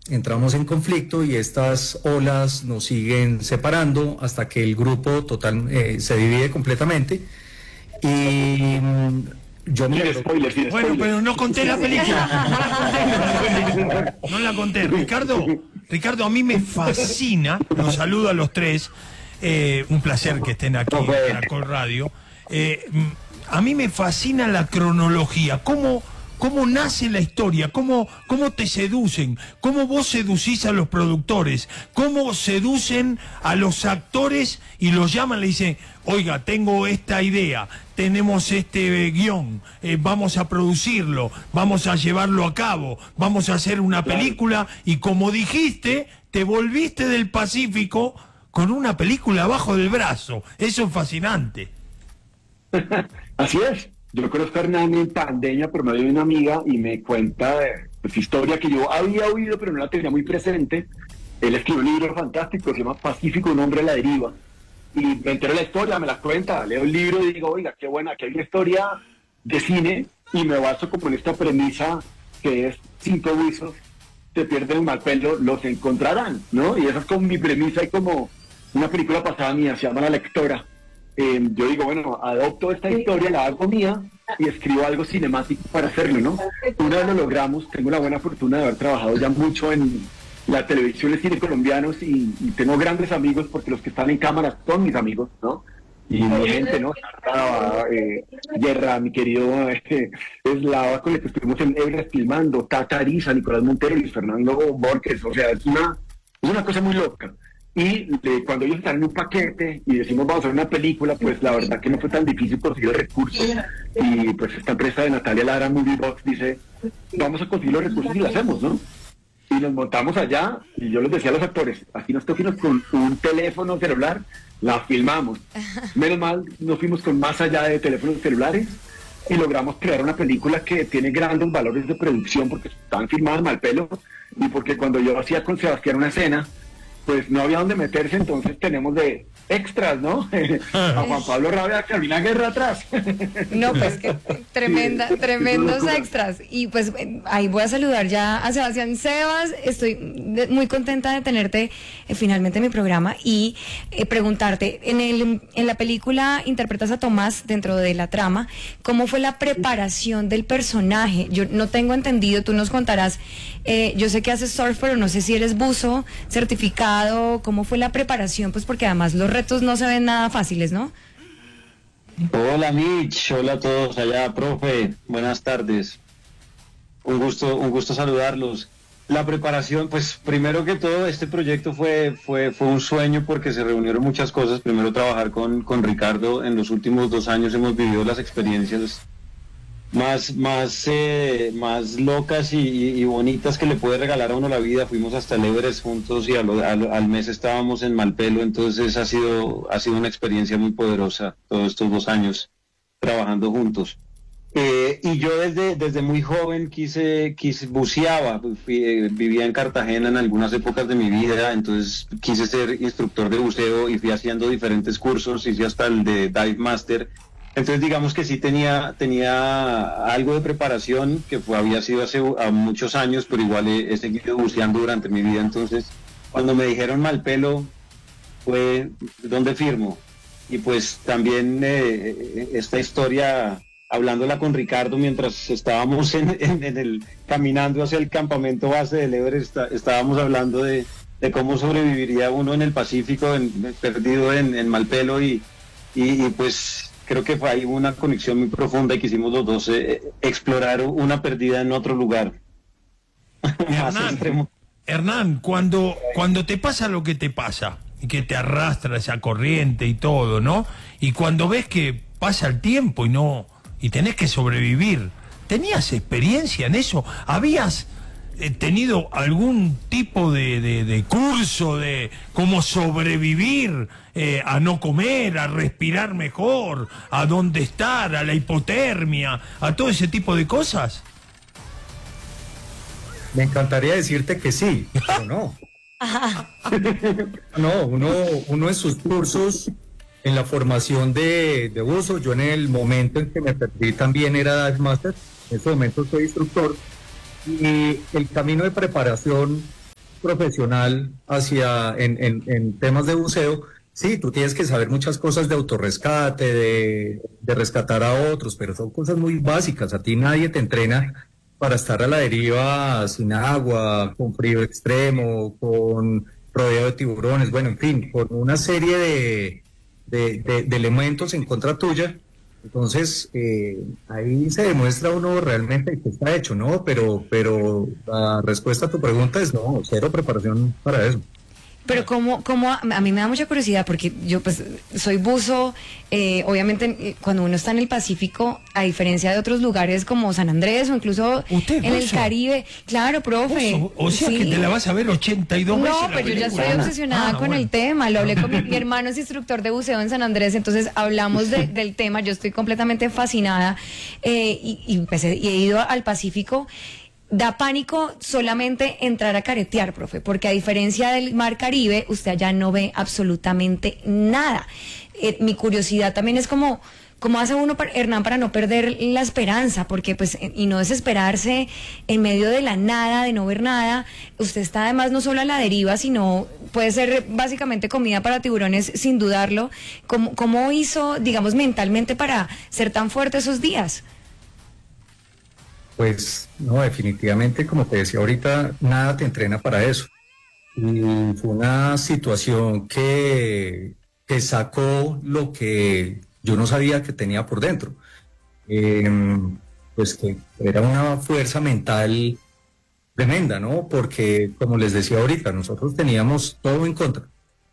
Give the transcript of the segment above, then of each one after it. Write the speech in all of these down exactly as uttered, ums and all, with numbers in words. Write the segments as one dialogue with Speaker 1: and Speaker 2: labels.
Speaker 1: entramos en conflicto y estas olas nos siguen separando hasta que el grupo total eh, se divide completamente. Y mm, yo me
Speaker 2: Sin spoiler, sin
Speaker 3: Bueno,
Speaker 2: spoiler.
Speaker 3: pero no conté la película. No la conté. No la conté. Ricardo, Ricardo, a mí me fascina, los saludo a los tres, eh, un placer que estén aquí en Caracol Radio. Eh, a mí me fascina la cronología, cómo, cómo nace la historia, cómo, cómo te seducen, cómo vos seducís a los productores, cómo seducen a los actores y los llaman, le dicen, oiga, tengo esta idea, tenemos este guión, eh, vamos a producirlo, vamos a llevarlo a cabo, vamos a hacer una película, y como dijiste, te volviste del Pacífico con una película abajo del brazo. Eso es fascinante.
Speaker 2: Así es. Yo conozco a Hernán en pandemia por medio de una amiga y me cuenta de pues, historia que yo había oído pero no la tenía muy presente. Él escribió un libro fantástico, se llama Pacífico, un hombre a la deriva. Y me entero de la historia, me la cuenta, leo el libro y digo, oiga, qué buena, que hay una historia de cine, y me baso como en esta premisa que es cinco huesos, se pierden el mal pelo, los encontrarán, ¿no? Y esa es como mi premisa y como una película pasada mía, se llama La Lectora. Eh, yo digo, bueno, adopto esta historia, la hago mía y escribo algo cinemático para hacerlo, ¿no? Una vez lo logramos, tengo la buena fortuna de haber trabajado ya mucho en la televisión y el cine colombianos y, y tengo grandes amigos porque los que están en cámara son mis amigos, ¿no? Y mi gente, ¿no? Sartaba, eh, Guerra, mi querido eh, Eslava, con el que estuvimos en Everest filmando, Tata Ariza, Nicolás Montero y Fernando Borges, o sea, es una, es una cosa muy loca. Y de, cuando ellos están en un paquete y decimos vamos a hacer una película, pues la verdad que no fue tan difícil conseguir los recursos. Y pues esta empresa de Natalia Lara, Movie Box, dice, vamos a conseguir los recursos y lo hacemos, ¿no? Y nos montamos allá y yo les decía a los actores, aquí nos toquemos con un teléfono celular, la filmamos. Menos mal, nos fuimos con más allá de teléfonos celulares y logramos crear una película que tiene grandes valores de producción porque estaban filmadas mal pelo y porque cuando yo hacía con Sebastián una escena, pues no había dónde meterse, entonces tenemos de extras, ¿no? A Juan Pablo Rabia, a Carolina Guerra atrás.
Speaker 4: No, pues que tremenda,
Speaker 2: Sí,
Speaker 4: tremendos
Speaker 2: es
Speaker 4: extras. Y pues ahí voy a saludar ya a Sebastián. Sebas, estoy de- muy contenta de tenerte eh, finalmente en mi programa y eh, preguntarte, en el en la película interpretas a Tomás dentro de la trama, ¿cómo fue la preparación del personaje? Yo no tengo entendido, tú nos contarás, eh, yo sé que haces surf, pero no sé si eres buzo certificado, ¿cómo fue la preparación? Pues porque además los retos no se ven nada fáciles, ¿no?
Speaker 5: Hola Mitch, hola a todos allá, profe, buenas tardes. Un gusto, un gusto saludarlos. La preparación, pues primero que todo, este proyecto fue, fue, fue un sueño porque se reunieron muchas cosas. Primero trabajar con, con Ricardo, en los últimos dos años hemos vivido las experiencias más, más, eh, más locas y, y, y bonitas que le puede regalar a uno la vida. Fuimos hasta el Everest juntos y a lo, a lo, al mes estábamos en Malpelo, entonces ha sido, ha sido una experiencia muy poderosa todos estos dos años trabajando juntos. Eh, y yo desde, desde muy joven quise, quise buceaba, fui, eh, vivía en Cartagena en algunas épocas de mi vida, entonces quise ser instructor de buceo y fui haciendo diferentes cursos, hice hasta el de Dive Master. Entonces digamos que sí tenía, tenía algo de preparación, que fue, había sido hace a muchos años, pero igual he, he seguido buceando durante mi vida. Entonces cuando me dijeron Malpelo, fue ¿dónde firmo? Y pues también eh, esta historia, hablándola con Ricardo mientras estábamos en, en, en el caminando hacia el campamento base del Everest, está, estábamos hablando de, de cómo sobreviviría uno en el Pacífico, en, perdido en, en Malpelo, y, y, y pues creo que fue ahí una conexión muy profunda y quisimos los dos eh, explorar una perdida en otro lugar. Más extremo.
Speaker 3: Hernán, cuando, cuando te pasa lo que te pasa, y que te arrastra esa corriente y todo, ¿no? Y cuando ves que pasa el tiempo y no, y tenés que sobrevivir, ¿tenías experiencia en eso? ¿Habías eh, tenido algún tipo de, de, de curso de cómo sobrevivir eh, a no comer, a respirar mejor, a dónde estar, a la hipotermia, a todo ese tipo de cosas?
Speaker 1: Me encantaría decirte que sí, pero no. No, uno, uno en sus cursos, en la formación de, de buzo, yo en el momento en que me perdí también era Dive Master, en ese momento soy instructor, y el camino de preparación profesional hacia en, en, en temas de buceo, sí, tú tienes que saber muchas cosas de autorrescate, de, de rescatar a otros, pero son cosas muy básicas. A ti nadie te entrena para estar a la deriva sin agua, con frío extremo, con rodeo de tiburones, bueno, en fin, con una serie de, de, de, de elementos en contra tuya. Entonces, eh, ahí se demuestra uno realmente que está hecho, ¿no? Pero, pero la respuesta a tu pregunta es no, cero preparación para eso.
Speaker 4: Pero cómo, cómo, a mí me da mucha curiosidad porque yo pues soy buzo, eh, obviamente cuando uno está en el Pacífico, a diferencia de otros lugares como San Andrés o incluso
Speaker 3: ¿Usted,
Speaker 4: en el
Speaker 3: buzo?
Speaker 4: Caribe, claro, profe.
Speaker 3: Buzo, o sea
Speaker 4: sí.
Speaker 3: que te la vas a ver ochenta y dos veces.
Speaker 4: No,
Speaker 3: la
Speaker 4: pero yo ya
Speaker 3: película.
Speaker 4: estoy obsesionada
Speaker 3: Ah,
Speaker 4: con
Speaker 3: bueno.
Speaker 4: el tema, lo hablé con mi, mi hermano es instructor de buceo en San Andrés, entonces hablamos de, del tema, yo estoy completamente fascinada eh, y, y, empecé, y he ido al Pacífico. Da pánico solamente entrar a caretear, profe, porque a diferencia del mar Caribe, usted allá no ve absolutamente nada. Eh, mi curiosidad también es como, ¿cómo hace uno, para, Hernán, para no perder la esperanza? Porque, pues, y no desesperarse en medio de la nada, de no ver nada. Usted está además no solo a la deriva, sino puede ser básicamente comida para tiburones, sin dudarlo. ¿Cómo, cómo hizo, digamos, mentalmente para ser tan fuerte esos días?
Speaker 1: Pues no, definitivamente, como te decía ahorita, nada te entrena para eso. Y fue una situación que, que sacó lo que yo no sabía que tenía por dentro. Eh, pues que era una fuerza mental tremenda, ¿no? Porque, como les decía ahorita, nosotros teníamos todo en contra.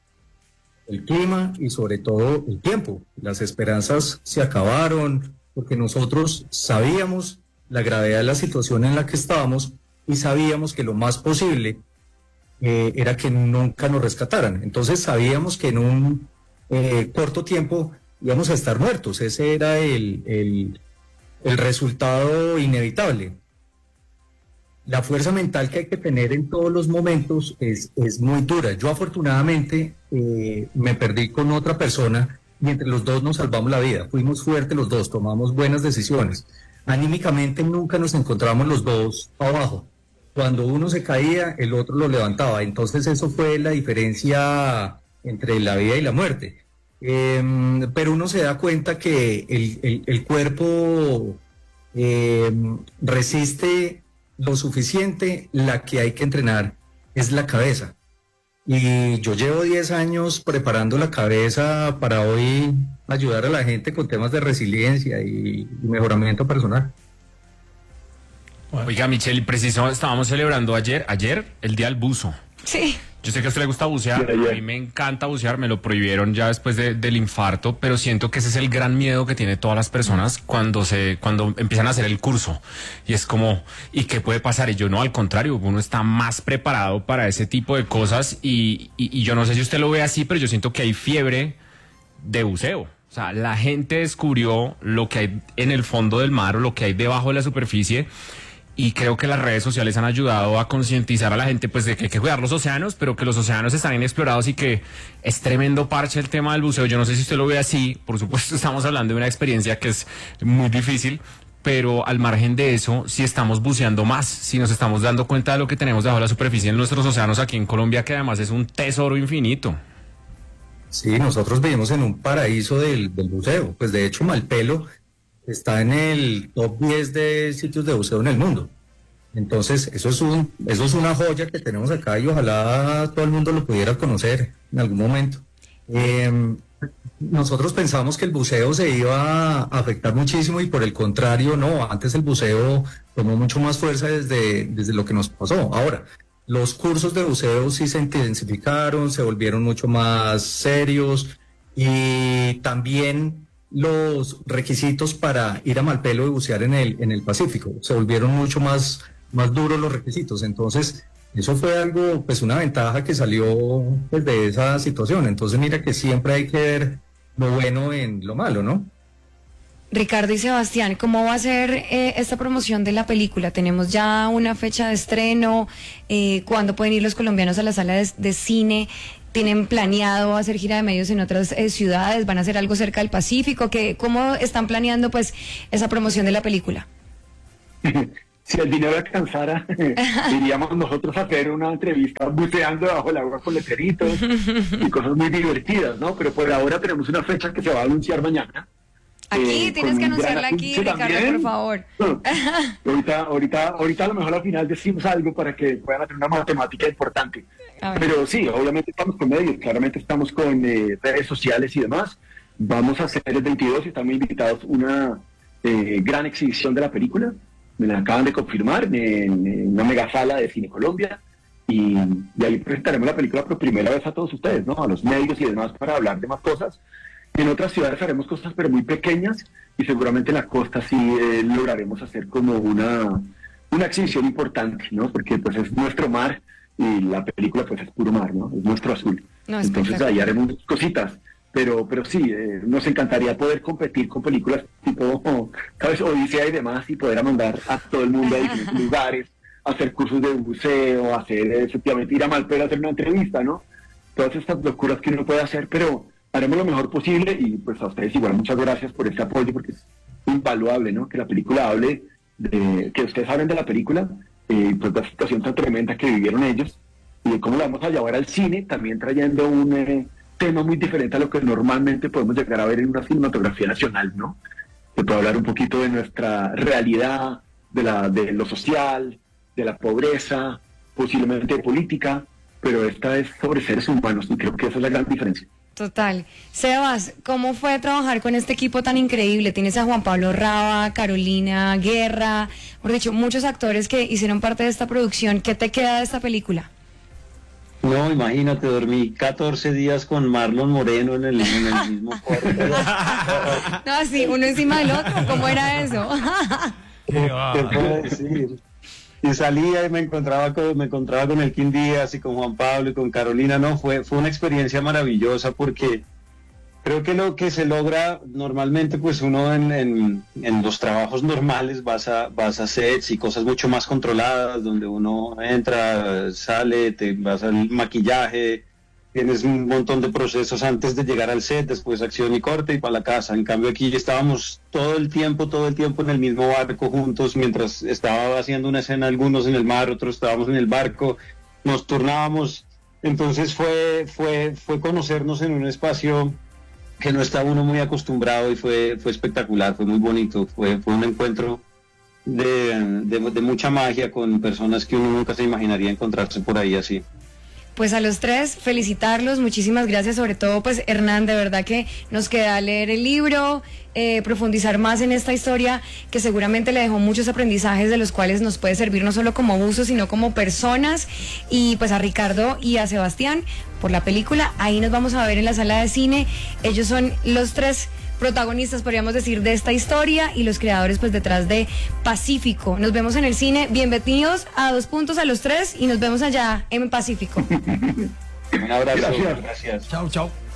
Speaker 1: El clima y sobre todo el tiempo. Las esperanzas se acabaron porque nosotros sabíamos la gravedad de la situación en la que estábamos y sabíamos que lo más posible eh, era que nunca nos rescataran. Entonces sabíamos que en un eh, corto tiempo íbamos a estar muertos. Ese era el, el, el resultado inevitable. La fuerza mental que hay que tener en todos los momentos es, es muy dura. Yo afortunadamente eh, me perdí con otra persona y entre los dos nos salvamos la vida. Fuimos fuertes los dos, tomamos buenas decisiones. Anímicamente nunca nos encontramos los dos abajo. Cuando uno se caía, el otro lo levantaba. Entonces eso fue la diferencia entre la vida y la muerte. Eh, pero uno se da cuenta que el, el, el cuerpo eh, resiste lo suficiente, la que hay que entrenar es la cabeza. Y yo llevo diez años preparando la cabeza para hoy ayudar a la gente con temas de resiliencia y, y mejoramiento personal.
Speaker 6: Oiga, Michelle, preciso, estábamos celebrando ayer, ayer, el Día del Buzo.
Speaker 4: Sí.
Speaker 6: Yo sé que a usted le gusta bucear,
Speaker 2: Sí, ayer.
Speaker 6: a mí me encanta bucear, me lo prohibieron ya después de, del infarto, pero siento que ese es el gran miedo que tiene todas las personas cuando se, cuando empiezan a hacer el curso. Y es como, ¿y qué puede pasar? Y yo no, al contrario, uno está más preparado para ese tipo de cosas y, y, y yo no sé si usted lo ve así, pero yo siento que hay fiebre de buceo. O sea, la gente descubrió lo que hay en el fondo del mar o lo que hay debajo de la superficie. Y creo que las redes sociales han ayudado a concientizar a la gente pues de que hay que cuidar los océanos, pero que los océanos están inexplorados y que es tremendo parche el tema del buceo. Yo no sé si usted lo ve así, por supuesto estamos hablando de una experiencia que es muy difícil, pero al margen de eso, si estamos buceando más, si nos estamos dando cuenta de lo que tenemos debajo de la superficie en nuestros océanos aquí en Colombia, que además es un tesoro infinito.
Speaker 1: Sí, nosotros vivimos en un paraíso del, del buceo. Pues de hecho Malpelo está en el top diez de sitios de buceo en el mundo. Entonces, eso es un, eso es una joya que tenemos acá y ojalá todo el mundo lo pudiera conocer en algún momento. Eh, nosotros pensamos que el buceo se iba a afectar muchísimo y por el contrario, no, antes el buceo tomó mucho más fuerza desde, desde lo que nos pasó. Ahora, los cursos de buceo sí se intensificaron, se volvieron mucho más serios y también los requisitos para ir a Malpelo y bucear en el, en el Pacífico. Se volvieron mucho más, más duros los requisitos. Entonces, eso fue algo, pues una ventaja que salió pues, de esa situación. Entonces, mira que siempre hay que ver lo bueno en lo malo, ¿no?
Speaker 4: Ricardo y Sebastián, ¿cómo va a ser eh, esta promoción de la película? ¿Tenemos ya una fecha de estreno? Eh, ¿Cuándo pueden ir los colombianos a la sala de, de cine? ¿Tienen planeado hacer gira de medios en otras eh, ciudades? ¿Van a hacer algo cerca del Pacífico? ¿Qué, ¿Cómo están planeando pues esa promoción de la película?
Speaker 2: si el dinero alcanzara, iríamos nosotros a hacer una entrevista buceando bajo el agua con letreritos y cosas muy divertidas, ¿no? Pero por ahora tenemos una fecha que se va a anunciar mañana.
Speaker 4: Aquí
Speaker 2: eh,
Speaker 4: tienes que anunciarla aquí, Ricardo,
Speaker 2: también.
Speaker 4: por favor.
Speaker 2: No, ahorita, ahorita, ahorita a lo mejor al final decimos algo para que puedan hacer una matemática importante. Pero sí, obviamente estamos con medios, claramente estamos con eh, redes sociales y demás. Vamos a hacer el veintidós y estamos invitados a una eh, gran exhibición de la película. Me la acaban de confirmar en, en una mega sala de Cine Colombia. Y de ahí presentaremos la película por primera vez a todos ustedes, ¿no? A los medios y demás para hablar de más cosas. En otras ciudades haremos cosas pero muy pequeñas y seguramente en la costa sí eh, lograremos hacer como una, una exhibición importante, ¿no? Porque pues es nuestro mar y la película pues es puro mar, ¿no? Es nuestro azul.
Speaker 4: No,
Speaker 2: Entonces ahí haremos cositas. Pero, pero sí, eh, nos encantaría poder competir con películas tipo, oh, ¿sabes? Odisea y demás y poder mandar a todo el mundo a diferentes lugares, hacer cursos de buceo, hacer efectivamente ir a Malpera a hacer una entrevista, ¿no? Todas estas locuras que uno puede hacer, pero haremos lo mejor posible y pues a ustedes igual muchas gracias por este apoyo porque es invaluable, ¿no? Que la película hable, de que ustedes hablen de la película, eh, pues de la situación tan tremenda que vivieron ellos y de cómo la vamos a llevar al cine, también trayendo un eh, tema muy diferente a lo que normalmente podemos llegar a ver en una cinematografía nacional, ¿no? Se puede hablar un poquito de nuestra realidad, de, la, de lo social, de la pobreza, posiblemente de política, pero esta es sobre seres humanos y creo que esa es la gran diferencia.
Speaker 4: Total. Sebas, ¿cómo fue trabajar con este equipo tan increíble? Tienes a Juan Pablo Raba, Carolina Guerra, por dicho, muchos actores que hicieron parte de esta producción. ¿Qué te queda de esta película?
Speaker 5: No, imagínate, dormí catorce días con Marlon Moreno en el, en el mismo cuarto.
Speaker 4: No, sí, uno encima del otro, ¿cómo era eso?
Speaker 3: Qué va.
Speaker 5: ¿Qué puedo decir? Y salía y me encontraba con, me encontraba con el Kim Díaz y con Juan Pablo y con Carolina. No, fue, fue una experiencia maravillosa porque creo que lo que se logra normalmente, pues uno en, en, en los trabajos normales vas a, vas a sets y cosas mucho más controladas, donde uno entra, sale, te vas al maquillaje, tienes un montón de procesos antes de llegar al set, después acción y corte y para la casa. En cambio aquí estábamos todo el tiempo, todo el tiempo en el mismo barco juntos, mientras estaba haciendo una escena, algunos en el mar, otros estábamos en el barco, nos turnábamos. Entonces fue, fue, fue conocernos en un espacio que no estaba uno muy acostumbrado y fue, fue espectacular, fue muy bonito, fue, fue un encuentro de, de, de mucha magia con personas que uno nunca se imaginaría encontrarse por ahí así.
Speaker 4: Pues a los tres, felicitarlos, muchísimas gracias, sobre todo pues Hernán, de verdad que nos queda leer el libro, eh, profundizar más en esta historia que seguramente le dejó muchos aprendizajes de los cuales nos puede servir no solo como buzos, sino como personas, y pues a Ricardo y a Sebastián por la película. Ahí nos vamos a ver en la sala de cine. Ellos son los tres protagonistas, podríamos decir, de esta historia y los creadores pues detrás de Pacífico. Nos vemos en el cine. Bienvenidos a Dos Puntos a los tres y nos vemos allá en Pacífico.
Speaker 5: Un abrazo.
Speaker 2: Gracias.
Speaker 5: Gracias.
Speaker 3: Chau, chau.